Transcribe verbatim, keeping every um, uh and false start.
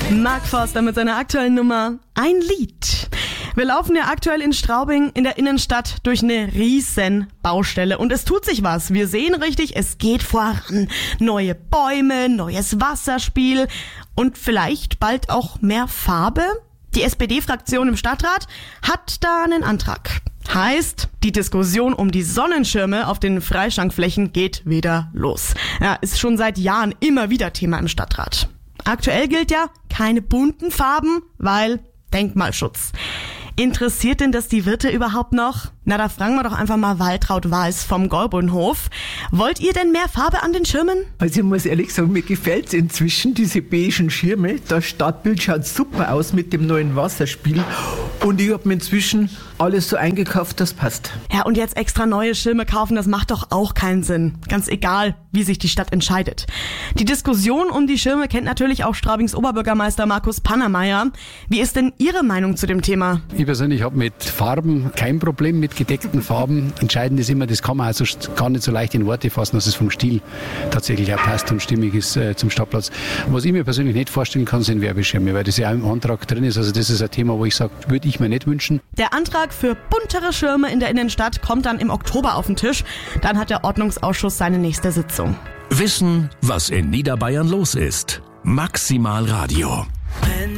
Mark Forster mit seiner aktuellen Nummer Ein Lied. Wir laufen ja aktuell in Straubing in der Innenstadt durch eine riesen Baustelle und es tut sich was. Wir sehen richtig, es geht voran. Neue Bäume, neues Wasserspiel und vielleicht bald auch mehr Farbe. Die S P D-Fraktion im Stadtrat hat da einen Antrag. Heißt, die Diskussion um die Sonnenschirme auf den Freischankflächen geht wieder los. Ja, ist schon seit Jahren immer wieder Thema im Stadtrat. Aktuell gilt ja keine bunten Farben, weil Denkmalschutz. Interessiert denn das die Wirte überhaupt noch? Na, da fragen wir doch einfach mal Waltraud Weiß vom Golbunhof. Wollt ihr denn mehr Farbe an den Schirmen? Also ich muss ehrlich sagen, mir gefällt's inzwischen, diese beigen Schirme. Das Stadtbild schaut super aus mit dem neuen Wasserspiel. Und ich hab mir inzwischen alles so eingekauft, das passt. Ja, und jetzt extra neue Schirme kaufen, das macht doch auch keinen Sinn. Ganz egal, wie sich die Stadt entscheidet. Die Diskussion um die Schirme kennt natürlich auch Straubings Oberbürgermeister Markus Pannermeier. Wie ist denn Ihre Meinung zu dem Thema? Ich persönlich habe mit Farben kein Problem, mit gedeckten Farben. Entscheidend ist immer, das kann man also gar nicht so leicht in Worte fassen, dass es vom Stil tatsächlich auch passt und stimmig ist äh, zum Stadtplatz. Was ich mir persönlich nicht vorstellen kann, sind Werbeschirme, weil das ja auch im Antrag drin ist. Also das ist ein Thema, wo ich sage, würde ich mir nicht wünschen. Der Antrag für buntere Schirme in der Innenstadt kommt dann im Oktober auf den Tisch. Dann hat der Ordnungsausschuss seine nächste Sitzung. Wissen, was in Niederbayern los ist. Maximal Radio.